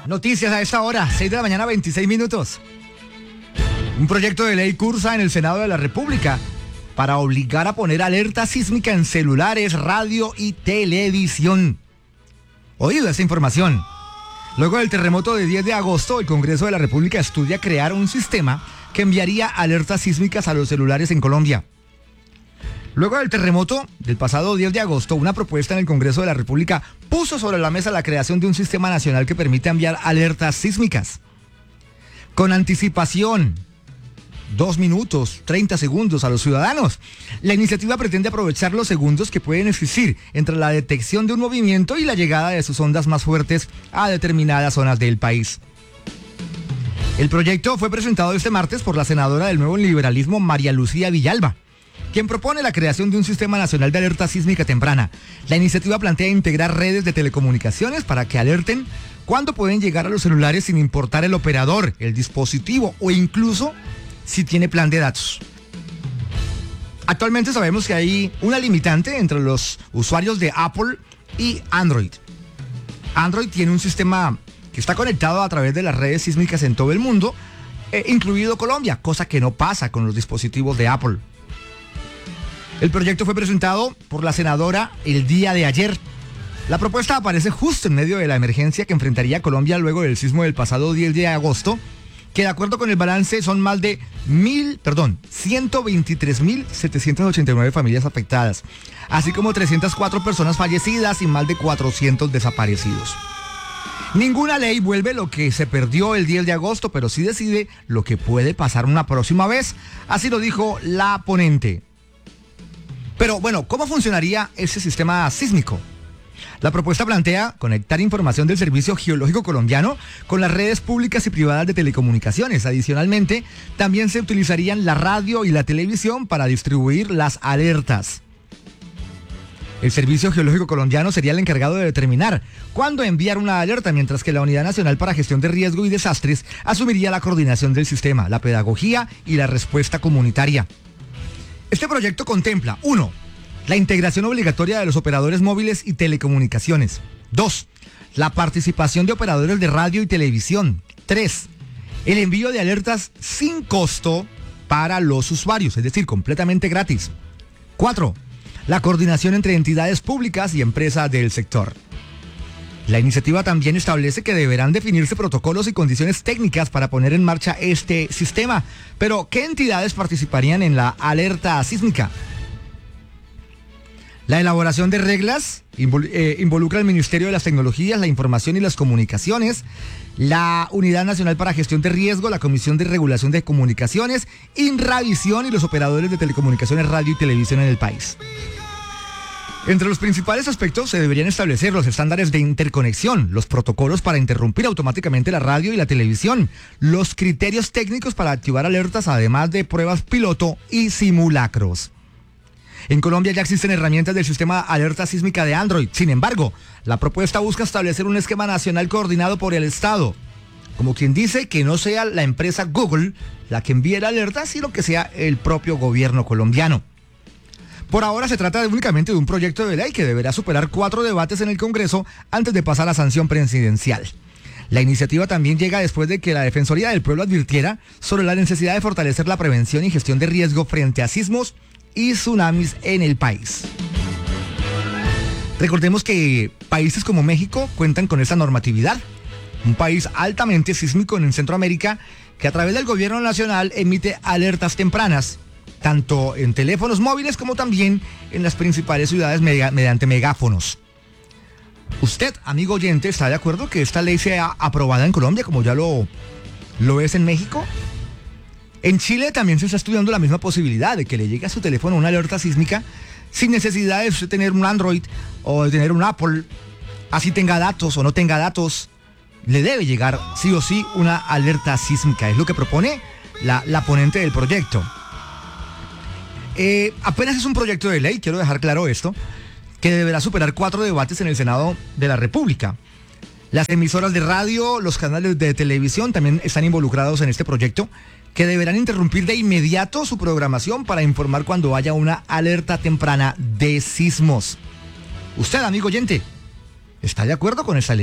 Noticias a esta hora, 6 de la mañana, 26 minutos. Un proyecto de ley cursa en el Senado de la República para obligar a poner alerta sísmica en celulares, radio y televisión. Oído esta información. Luego del terremoto de 10 de agosto, el Congreso de la República estudia crear un sistema que enviaría alertas sísmicas a los celulares en Colombia. Luego del terremoto del pasado 10 de agosto, una propuesta en el Congreso de la República puso sobre la mesa la creación de un sistema nacional que permite enviar alertas sísmicas con anticipación, 2 minutos, 30 segundos a los ciudadanos. La iniciativa pretende aprovechar los segundos que pueden existir entre la detección de un movimiento y la llegada de sus ondas más fuertes a determinadas zonas del país. El proyecto fue presentado este martes por la senadora del Nuevo Liberalismo, María Lucía Villalba, quien propone la creación de un sistema nacional de alerta sísmica temprana. La iniciativa plantea integrar redes de telecomunicaciones para que alerten cuándo pueden llegar a los celulares sin importar el operador, el dispositivo o incluso si tiene plan de datos. Actualmente sabemos que hay una limitante entre los usuarios de Apple y Android. Android tiene un sistema que está conectado a través de las redes sísmicas en todo el mundo, incluido Colombia, cosa que no pasa con los dispositivos de Apple. El proyecto fue presentado por la senadora el día de ayer. La propuesta aparece justo en medio de la emergencia que enfrentaría Colombia luego del sismo del pasado 10 de agosto, que de acuerdo con el balance son más de 123.789 familias afectadas, así como 304 personas fallecidas y más de 400 desaparecidos. Ninguna ley vuelve lo que se perdió el 10 de agosto, pero sí decide lo que puede pasar una próxima vez, así lo dijo la ponente. Pero bueno, ¿cómo funcionaría ese sistema sísmico? La propuesta plantea conectar información del Servicio Geológico Colombiano con las redes públicas y privadas de telecomunicaciones. Adicionalmente, también se utilizarían la radio y la televisión para distribuir las alertas. El Servicio Geológico Colombiano sería el encargado de determinar cuándo enviar una alerta, mientras que la Unidad Nacional para Gestión de Riesgo y Desastres asumiría la coordinación del sistema, la pedagogía y la respuesta comunitaria. Este proyecto contempla 1. La integración obligatoria de los operadores móviles y telecomunicaciones. 2. La participación de operadores de radio y televisión. 3. El envío de alertas sin costo para los usuarios, es decir, completamente gratis. 4. La coordinación entre entidades públicas y empresas del sector. La iniciativa también establece que deberán definirse protocolos y condiciones técnicas para poner en marcha este sistema. Pero, ¿qué entidades participarían en la alerta sísmica? La elaboración de reglas involucra al Ministerio de las Tecnologías, la Información y las Comunicaciones, la Unidad Nacional para Gestión de Riesgo, la Comisión de Regulación de Comunicaciones, Inravisión y los operadores de telecomunicaciones, radio y televisión en el país. Entre los principales aspectos se deberían establecer los estándares de interconexión, los protocolos para interrumpir automáticamente la radio y la televisión, los criterios técnicos para activar alertas, además de pruebas piloto y simulacros. En Colombia ya existen herramientas del sistema alerta sísmica de Android. Sin embargo, la propuesta busca establecer un esquema nacional coordinado por el Estado. Como quien dice que no sea la empresa Google la que envíe la alerta, sino que sea el propio gobierno colombiano. Por ahora se trata únicamente de un proyecto de ley que deberá superar 4 debates en el Congreso antes de pasar a sanción presidencial. La iniciativa también llega después de que la Defensoría del Pueblo advirtiera sobre la necesidad de fortalecer la prevención y gestión de riesgo frente a sismos y tsunamis en el país. Recordemos que países como México cuentan con esta normatividad, un país altamente sísmico en Centroamérica que a través del gobierno nacional emite alertas tempranas, tanto en teléfonos móviles como también en las principales ciudades mediante megáfonos. ¿Usted, amigo oyente, está de acuerdo que esta ley sea aprobada en Colombia como ya lo es en México? En Chile también se está estudiando la misma posibilidad de que le llegue a su teléfono una alerta sísmica sin necesidad de usted tener un Android o de tener un Apple, así tenga datos o no tenga datos, le debe llegar sí o sí una alerta sísmica. Es lo que propone la ponente del proyecto. Apenas es un proyecto de ley, quiero dejar claro esto, que deberá superar 4 debates en el Senado de la República. Las emisoras de radio, los canales de televisión también están involucrados en este proyecto, que deberán interrumpir de inmediato su programación para informar cuando haya una alerta temprana de sismos. Usted, amigo oyente, ¿está de acuerdo con esta ley?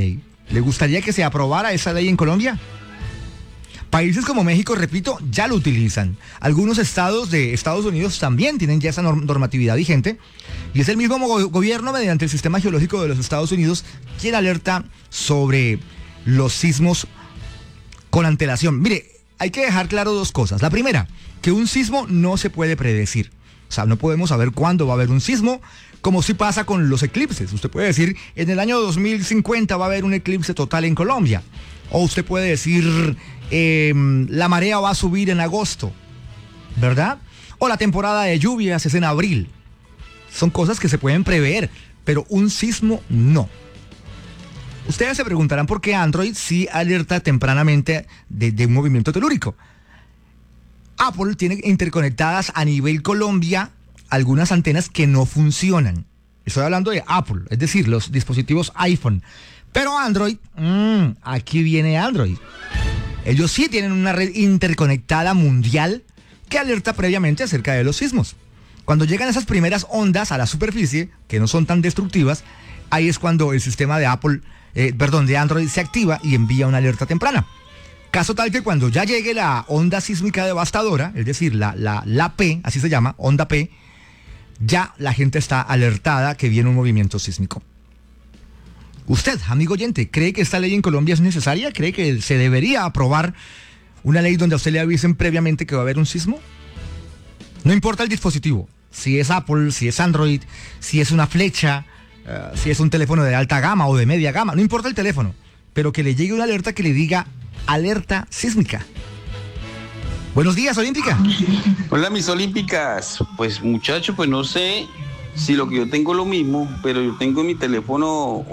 ¿Le gustaría que se aprobara esa ley en Colombia? Países como México, repito, ya lo utilizan. Algunos estados de Estados Unidos también tienen ya esa normatividad vigente. Y es el mismo gobierno, mediante el Sistema Geológico de los Estados Unidos, quien alerta sobre los sismos con antelación. Mire, hay que dejar claro dos cosas. La primera, que un sismo no se puede predecir. O sea, no podemos saber cuándo va a haber un sismo, como si pasa con los eclipses. Usted puede decir, en el año 2050 va a haber un eclipse total en Colombia. O usted puede decir, la marea va a subir en agosto, ¿verdad? O la temporada de lluvias es en abril. Son cosas que se pueden prever, pero un sismo no. Ustedes se preguntarán por qué Android sí alerta tempranamente de un movimiento telúrico. Apple tiene interconectadas a nivel Colombia algunas antenas que no funcionan. Estoy hablando de Apple, es decir, los dispositivos iPhone. Pero Android, aquí viene Android. Ellos sí tienen una red interconectada mundial que alerta previamente acerca de los sismos. Cuando llegan esas primeras ondas a la superficie, que no son tan destructivas, ahí es cuando el sistema de de Android se activa y envía una alerta temprana. Caso tal que cuando ya llegue la onda sísmica devastadora, es decir, la P, así se llama, onda P, ya la gente está alertada que viene un movimiento sísmico. Usted, amigo oyente, ¿cree que esta ley en Colombia es necesaria? ¿Cree que se debería aprobar una ley donde a usted le avisen previamente que va a haber un sismo? No importa el dispositivo, si es Apple, si es Android, si es una flecha, si es un teléfono de alta gama o de media gama, no importa el teléfono, pero que le llegue una alerta que le diga alerta sísmica. Buenos días, Olímpica. Hola, mis olímpicas. Pues, muchacho, pues no sé si lo que yo tengo es lo mismo, pero yo tengo en mi teléfono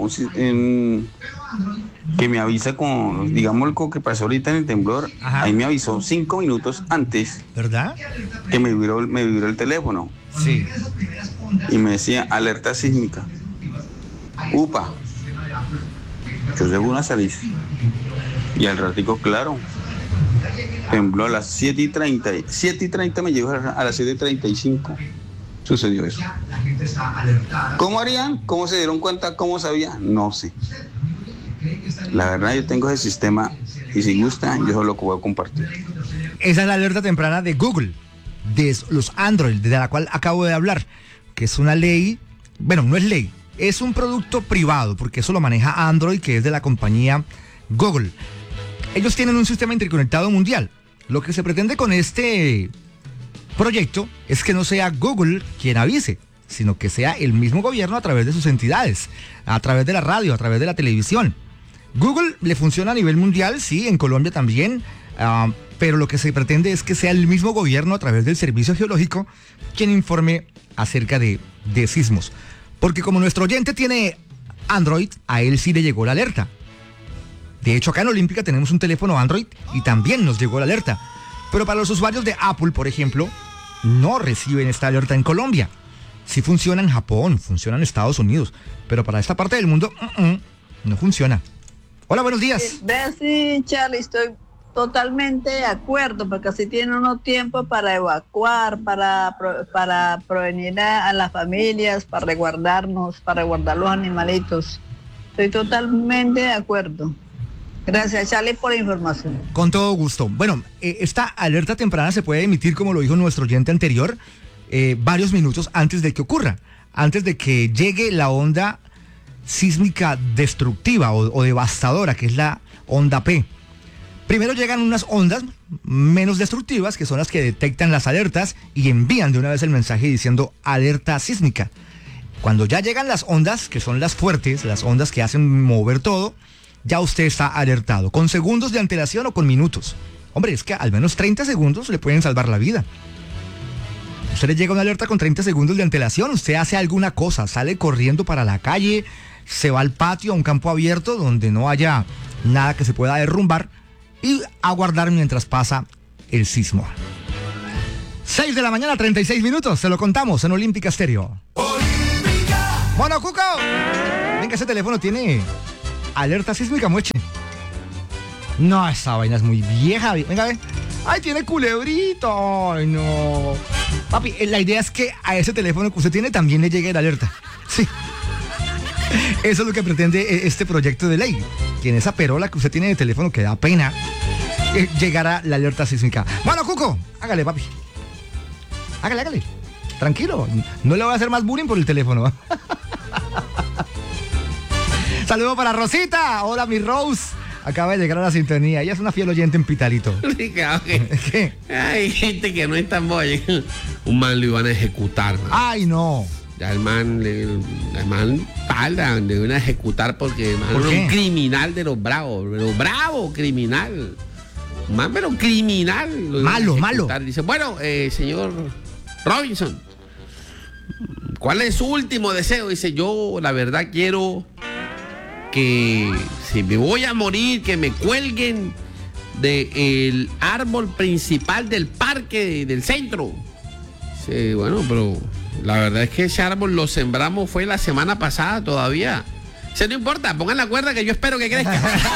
que me avisa con, digamos, lo que pasó ahorita en el temblor. Ajá. Ahí me avisó 5 minutos antes. ¿Verdad? Que me vibró el teléfono. Sí. Y me decía alerta sísmica. Upa. Yo debo una salida. Y al ratico, claro, tembló a las 7:30. 7:30 me llegó a las 7:35. Sucedió eso. ¿Cómo harían? ¿Cómo se dieron cuenta? ¿Cómo sabían? No sé. La verdad, yo tengo ese sistema y si gusta, yo solo lo voy a compartir. Esa es la alerta temprana de Google, de los Android, de la cual acabo de hablar, que es una ley, bueno, no es ley, es un producto privado, porque eso lo maneja Android, que es de la compañía Google. Ellos tienen un sistema interconectado mundial. Lo que se pretende con este proyecto es que no sea Google quien avise, sino que sea el mismo gobierno a través de sus entidades, a través de la radio, a través de la televisión. Google le funciona a nivel mundial, sí, en Colombia también, pero lo que se pretende es que sea el mismo gobierno a través del Servicio Geológico quien informe acerca de sismos. Porque como nuestro oyente tiene Android, a él sí le llegó la alerta. De hecho, acá en Olímpica tenemos un teléfono Android y también nos llegó la alerta. Pero para los usuarios de Apple, por ejemplo, no reciben esta alerta en Colombia. Sí funciona en Japón, funciona en Estados Unidos, pero para esta parte del mundo no funciona. Hola, buenos días. Sí, Charlie, estoy totalmente de acuerdo, porque así tiene uno tiempo para evacuar, para prevenir a las familias, para resguardar los animalitos. Estoy totalmente de acuerdo. Gracias, Charlie, por la información. Con todo gusto. Bueno, esta alerta temprana se puede emitir, como lo dijo nuestro oyente anterior, varios minutos antes de que ocurra, antes de que llegue la onda sísmica destructiva o devastadora, que es la onda P. Primero llegan unas ondas menos destructivas, que son las que detectan las alertas y envían de una vez el mensaje diciendo alerta sísmica. Cuando ya llegan las ondas, que son las fuertes, las ondas que hacen mover todo, ya usted está alertado, con segundos de antelación o con minutos. Hombre, es que al menos 30 segundos le pueden salvar la vida. Usted le llega una alerta con 30 segundos de antelación, usted hace alguna cosa, sale corriendo para la calle, se va al patio, a un campo abierto donde no haya nada que se pueda derrumbar y aguardar mientras pasa el sismo. 6 de la mañana, 36 minutos, se lo contamos en Olímpica Estéreo. Bueno, Cuco, venga, ese teléfono tiene alerta sísmica, mueche. No, esa vaina es muy vieja. Venga, ve. Ay, tiene culebrito. Ay, no. Papi, la idea es que a ese teléfono que usted tiene también le llegue la alerta. Sí. Eso es lo que pretende este proyecto de ley. tiene esa perola que usted tiene de teléfono que da pena, llegará la alerta sísmica. Bueno, Cuco, hágale, papi. Hágale. Tranquilo, no le voy a hacer más bullying por el teléfono. Saludo para Rosita. Hola, mi Rose. Acaba de llegar a la sintonía. Ella es una fiel oyente en Pitalito. ¿Qué? Hay gente que no es tan boya. Un man lo iban a ejecutar, man. Ay, no. Ya el man pala, le iban a ejecutar porque el man ¿Por era qué? un criminal de los bravos. Pero bravo, criminal. Man, pero criminal. Lo iban a Malo. ejecutar. Dice, bueno, señor Robinson, ¿cuál es su último deseo? Dice, yo la verdad quiero que si me voy a morir, que me cuelguen del árbol principal del parque del centro. Sí, bueno, pero la verdad es que ese árbol lo sembramos fue la semana pasada todavía. Se no importa, pongan la cuerda que yo espero que crezca.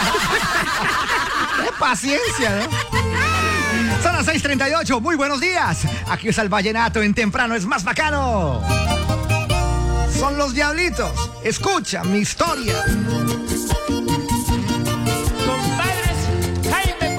Paciencia, ¿no? Son las 6:38, muy buenos días. Aquí es el vallenato en Temprano es más bacano. Son los Diablitos. Escucha mi historia.